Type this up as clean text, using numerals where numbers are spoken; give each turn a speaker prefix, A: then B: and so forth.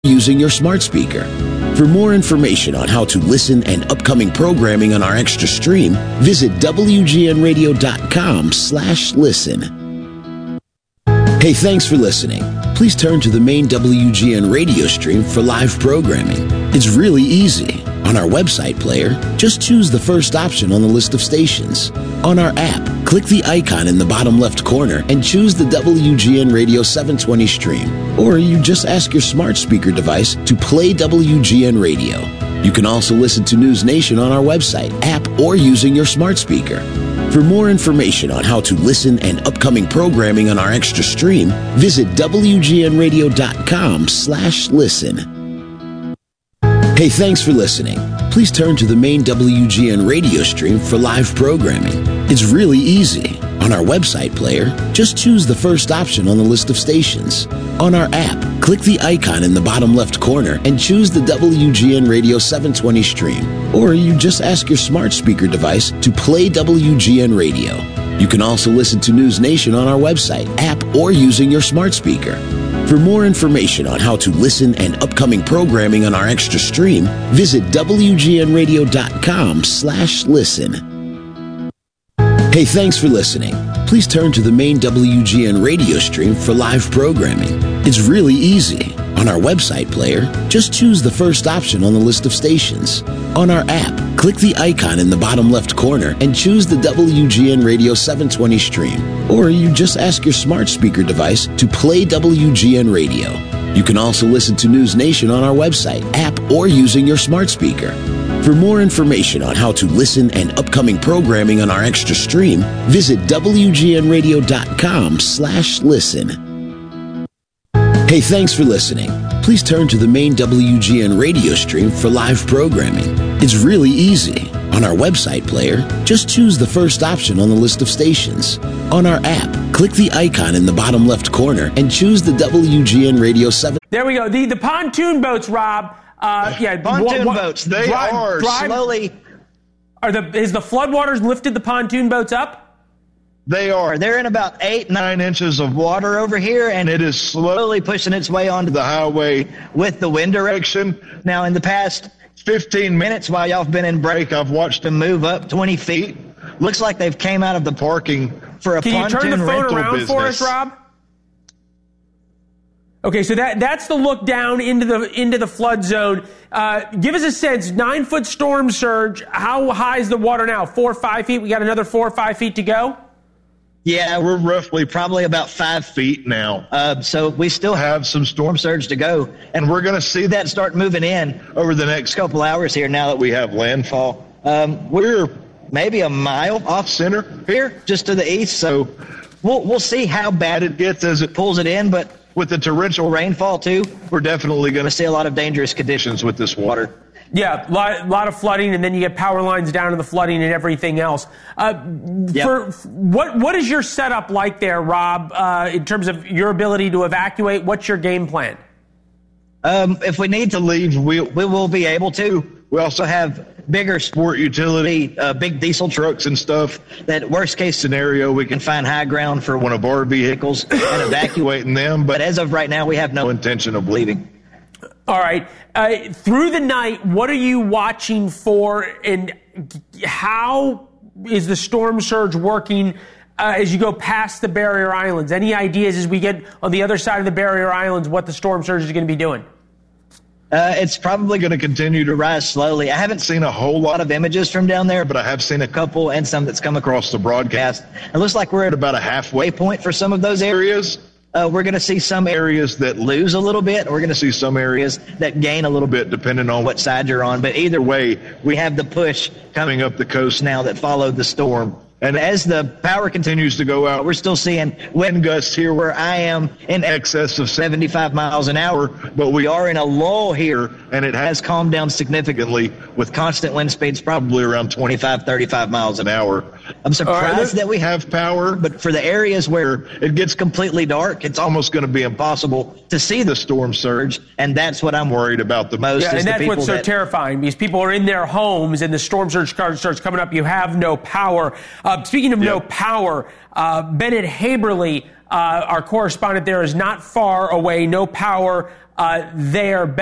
A: using your smart speaker. For more information on how to listen and upcoming programming on our extra stream, visit WGNradio.com/listen. Hey, thanks for listening. Please turn to the main WGN radio stream for live programming. It's really easy. On our website player, just choose the first option on the list of stations. On our app, click the icon in the bottom left corner and choose the WGN Radio 720 stream. Or you just ask your smart speaker device to play WGN Radio. You can also listen to News Nation on our website, app, or using your smart speaker. For more information on how to listen and upcoming programming on our extra stream, visit WGNradio.com/listen. Hey, thanks for listening. Please turn to the main WGN radio stream for live programming. It's really easy. On our website player, just choose the first option on the list of stations. On our app, click the icon in the bottom left corner and choose the WGN Radio 720 stream. Or you just ask your smart speaker device to play WGN Radio. You can also listen to News Nation on our website, app, or using your smart speaker. For more information on how to listen and upcoming programming on our extra stream, visit WGNradio.com/listen. Hey, thanks for listening. Please turn to the main WGN radio stream for live programming. It's really easy. On our website player, just choose the first option on the list of stations. On our app, click the icon in the bottom left corner and choose the WGN Radio 720 stream. Or you just ask your smart speaker device to play WGN Radio. You can also listen to News Nation on our website, app, or using your smart speaker. For more information on how to listen and upcoming programming on our extra stream, visit WGNradio.com/listen. Hey, thanks for listening. Please turn to the main WGN radio stream for live programming. It's really easy. On our website player, just choose the first option on the list of stations. On our app, click the icon in the bottom left corner and choose the WGN Radio 7.
B: There we go. The pontoon boats, Rob.
C: Pontoon boats. They are slowly.
B: Is the floodwaters lifted the pontoon boats up?
C: They are. They're in about 8-9 inches of water over here, and it is slowly pushing its way onto the highway with the wind direction. Now, in the past 15 minutes while y'all have been in break, I've watched them move up 20 feet. Looks like they've came out of the parking for a pontoon rental business. Can you turn the phone around for us, Rob?
B: Okay, so that's the look down into the flood zone. Give us a sense. 9-foot storm surge. How high is the water now? 4 or 5 feet. We got another 4 or 5 feet to go.
C: Yeah, we're roughly probably about 5 feet now. So we still have some storm surge to go, and we're going to see that start moving in over the next couple hours here. Now that we have landfall, we're maybe a mile off center here, just to the east. So we'll see how bad it gets as it pulls it in, but with the torrential rainfall, too, we're definitely going to see a lot of dangerous conditions with this water.
B: Yeah, a lot of flooding, and then you get power lines down to the flooding and everything else. What is your setup like there, Rob, in terms of your ability to evacuate? What's your game plan?
C: If we need to leave, we will be able to. We also have bigger sport utility, big diesel trucks and stuff, that worst case scenario, we can find high ground for one of our vehicles and evacuating them. But as of right now, we have no intention of leaving.
B: All right. Through the night, what are you watching for, and how is the storm surge working as you go past the barrier islands? Any ideas as we get on the other side of the barrier islands what the storm surge is going to be doing?
C: It's probably going to continue to rise slowly. I haven't seen a whole lot of images from down there, but I have seen a couple and some that's come across the broadcast. It looks like we're at about a halfway point for some of those areas. We're going to see some areas that lose a little bit. We're going to see some areas that gain a little bit, depending on what side you're on. But either way, we have the push coming up the coast now that followed the storm. And as the power continues to go out, we're still seeing wind gusts here where I am in excess of 75 miles an hour. But we are in a lull here, and it has calmed down significantly with constant wind speeds probably around 25, 35 miles an hour. I'm surprised that we have power, but for the areas where it gets completely dark, it's almost going to be impossible to see the storm surge, and that's what I'm worried about the most.
B: Yeah, and that's what's so terrifying, because people are in their homes and the storm surge starts coming up. You have no power. Speaking of no power, Bennett Haberly, our correspondent there, is not far away. No power they are